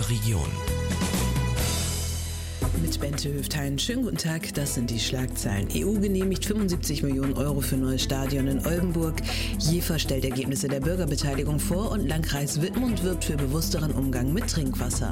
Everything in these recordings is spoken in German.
der Region. Mit Bente Höftein. Schönen guten Tag, das sind die Schlagzeilen. EU genehmigt 75 Millionen Euro für neues Stadion in Oldenburg. Jever stellt Ergebnisse der Bürgerbeteiligung vor und Landkreis Wittmund wirbt für bewussteren Umgang mit Trinkwasser.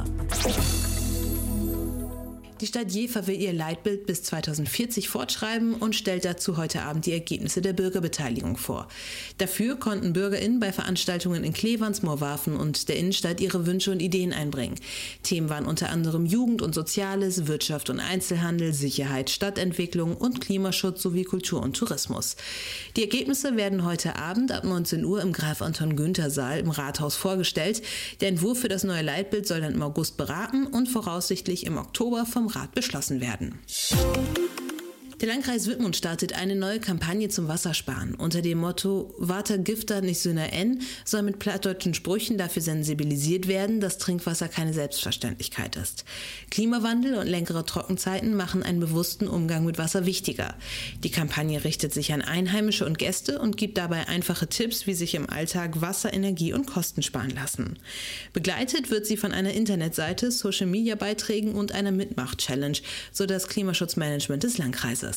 Die Stadt Jever will ihr Leitbild bis 2040 fortschreiben und stellt dazu heute Abend die Ergebnisse der Bürgerbeteiligung vor. Dafür konnten BürgerInnen bei Veranstaltungen in Clevans, Moorwafen und der Innenstadt ihre Wünsche und Ideen einbringen. Themen waren unter anderem Jugend und Soziales, Wirtschaft und Einzelhandel, Sicherheit, Stadtentwicklung und Klimaschutz sowie Kultur und Tourismus. Die Ergebnisse werden heute Abend ab 19 Uhr im Graf-Anton-Günther-Saal im Rathaus vorgestellt. Der Entwurf für das neue Leitbild soll dann im August beraten und voraussichtlich im Oktober vom Rat beschlossen werden. Der Landkreis Wittmund startet eine neue Kampagne zum Wassersparen. Unter dem Motto "Water gifter nicht Sünder en" soll mit plattdeutschen Sprüchen dafür sensibilisiert werden, dass Trinkwasser keine Selbstverständlichkeit ist. Klimawandel und längere Trockenzeiten machen einen bewussten Umgang mit Wasser wichtiger. Die Kampagne richtet sich an Einheimische und Gäste und gibt dabei einfache Tipps, wie sich im Alltag Wasser, Energie und Kosten sparen lassen. Begleitet wird sie von einer Internetseite, Social-Media-Beiträgen und einer Mitmach-Challenge, so das Klimaschutzmanagement des Landkreises.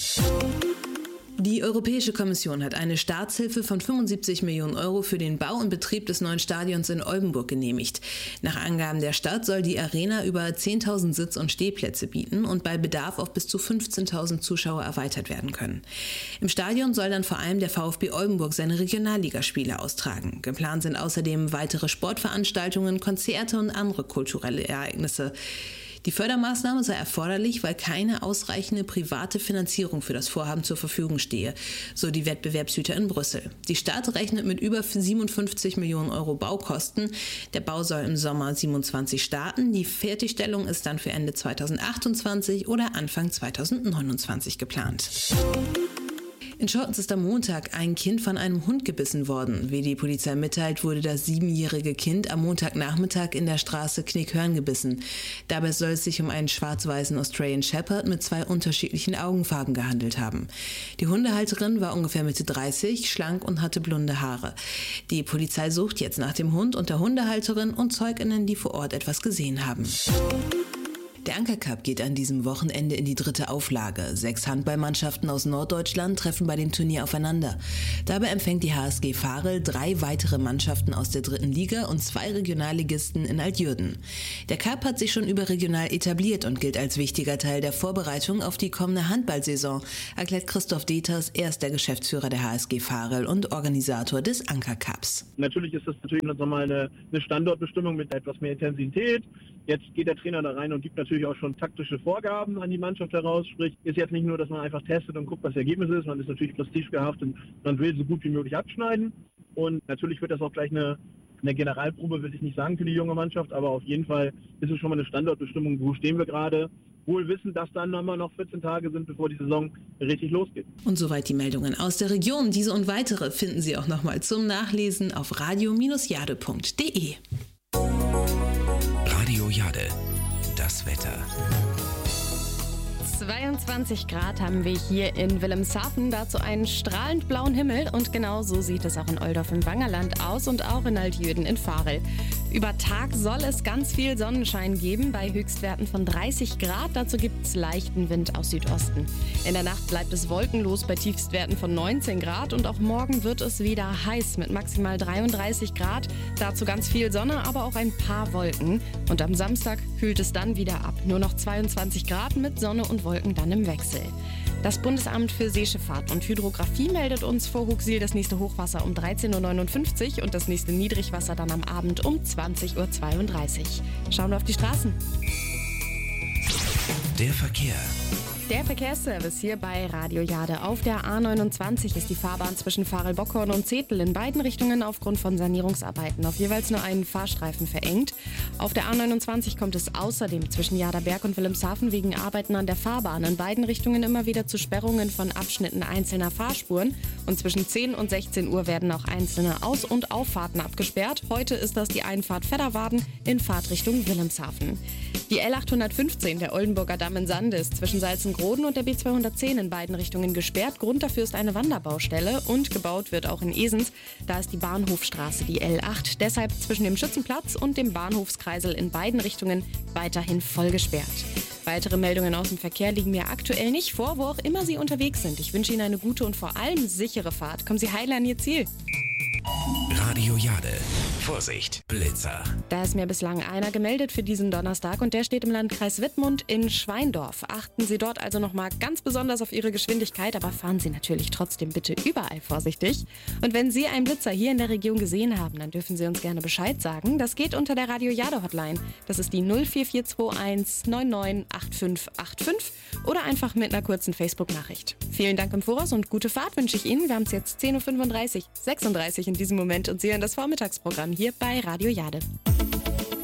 Die Europäische Kommission hat eine Staatshilfe von 75 Millionen Euro für den Bau und Betrieb des neuen Stadions in Oldenburg genehmigt. Nach Angaben der Stadt soll die Arena über 10.000 Sitz- und Stehplätze bieten und bei Bedarf auf bis zu 15.000 Zuschauer erweitert werden können. Im Stadion soll dann vor allem der VfB Oldenburg seine Regionalligaspiele austragen. Geplant sind außerdem weitere Sportveranstaltungen, Konzerte und andere kulturelle Ereignisse. Die Fördermaßnahme sei erforderlich, weil keine ausreichende private Finanzierung für das Vorhaben zur Verfügung stehe, so die Wettbewerbshüter in Brüssel. Die Stadt rechnet mit über 57 Millionen Euro Baukosten. Der Bau soll im Sommer 27 starten. Die Fertigstellung ist dann für Ende 2028 oder Anfang 2029 geplant. In Schottens ist am Montag ein Kind von einem Hund gebissen worden. Wie die Polizei mitteilt, wurde das 7-jährige Kind am Montagnachmittag in der Straße Knickhörn gebissen. Dabei soll es sich um einen schwarz-weißen Australian Shepherd mit 2 unterschiedlichen Augenfarben gehandelt haben. Die Hundehalterin war ungefähr Mitte 30, schlank und hatte blonde Haare. Die Polizei sucht jetzt nach dem Hund und der Hundehalterin und ZeugInnen, die vor Ort etwas gesehen haben. Der Anker-Cup geht an diesem Wochenende in die 3. Auflage. 6 Handballmannschaften aus Norddeutschland treffen bei dem Turnier aufeinander. Dabei empfängt die HSG Varel 3 weitere Mannschaften aus der 3. Liga und 2 Regionalligisten in Altjürden. Der Cup hat sich schon überregional etabliert und gilt als wichtiger Teil der Vorbereitung auf die kommende Handballsaison, erklärt Christoph Deters, er ist der Geschäftsführer der HSG Varel und Organisator des Anker-Cups. Natürlich ist das natürlich nochmal eine Standortbestimmung mit etwas mehr Intensität. Jetzt geht der Trainer da rein und gibt natürlich auch schon taktische Vorgaben an die Mannschaft heraus. Sprich, ist jetzt nicht nur, dass man einfach testet und guckt, was das Ergebnis ist. Man ist natürlich prestigehaftet und man will so gut wie möglich abschneiden. Und natürlich wird das auch gleich eine Generalprobe, will ich nicht sagen, für die junge Mannschaft. Aber auf jeden Fall ist es schon mal eine Standortbestimmung. Wo stehen wir gerade? Wohl wissen, dass dann immer noch 14 Tage sind, bevor die Saison richtig losgeht. Und soweit die Meldungen aus der Region. Diese und weitere finden Sie auch nochmal zum Nachlesen auf radio-jade.de. Radio Jade, das Wetter. 22 Grad haben wir hier in Wilhelmshaven, dazu einen strahlend blauen Himmel und genau so sieht es auch in Oldorf im Wangerland aus und auch in Altjürden in Varel. Über Tag soll es ganz viel Sonnenschein geben bei Höchstwerten von 30 Grad, dazu gibt es leichten Wind aus Südosten. In der Nacht bleibt es wolkenlos bei Tiefstwerten von 19 Grad und auch morgen wird es wieder heiß mit maximal 33 Grad, dazu ganz viel Sonne, aber auch ein paar Wolken und am Samstag kühlt es dann wieder ab, nur noch 22 Grad mit Sonne und Wolken dann im Wechsel. Das Bundesamt für Seeschifffahrt und Hydrographie meldet uns vor Huxil das nächste Hochwasser um 13.59 Uhr und das nächste Niedrigwasser dann am Abend um 20.32 Uhr. Schauen wir auf die Straßen. Der Verkehr. Der Verkehrsservice hier bei Radio Jade. Auf der A29 ist die Fahrbahn zwischen Varel-Bockhorn und Zetel in beiden Richtungen aufgrund von Sanierungsarbeiten auf jeweils nur einen Fahrstreifen verengt. Auf der A29 kommt es außerdem zwischen Jaderberg und Wilhelmshaven wegen Arbeiten an der Fahrbahn in beiden Richtungen immer wieder zu Sperrungen von Abschnitten einzelner Fahrspuren. Und zwischen 10 und 16 Uhr werden auch einzelne Aus- und Auffahrten abgesperrt. Heute ist das die Einfahrt Vedderwaden in Fahrtrichtung Wilhelmshaven. Die L815, der Oldenburger Damm in Sande, ist zwischen Salzen Langenroden und der B210 in beiden Richtungen gesperrt. Grund dafür ist eine Wanderbaustelle und gebaut wird auch in Esens. Da ist die Bahnhofstraße, die L8. Deshalb zwischen dem Schützenplatz und dem Bahnhofskreisel in beiden Richtungen weiterhin voll gesperrt. Weitere Meldungen aus dem Verkehr liegen mir aktuell nicht vor, wo auch immer Sie unterwegs sind. Ich wünsche Ihnen eine gute und vor allem sichere Fahrt. Kommen Sie heil an Ihr Ziel. Radio Jade. Vorsicht, Blitzer. Da ist mir bislang einer gemeldet für diesen Donnerstag und der steht im Landkreis Wittmund in Schweindorf. Achten Sie dort also nochmal ganz besonders auf Ihre Geschwindigkeit, aber fahren Sie natürlich trotzdem bitte überall vorsichtig. Und wenn Sie einen Blitzer hier in der Region gesehen haben, dann dürfen Sie uns gerne Bescheid sagen. Das geht unter der Radio Jade Hotline. Das ist die 04421 998585 oder einfach mit einer kurzen Facebook-Nachricht. Vielen Dank im Voraus und gute Fahrt wünsche ich Ihnen. Wir haben es jetzt 10.35 Uhr, 36 in diesem Moment und Sie hören das Vormittagsprogramm hier bei Radio Jade.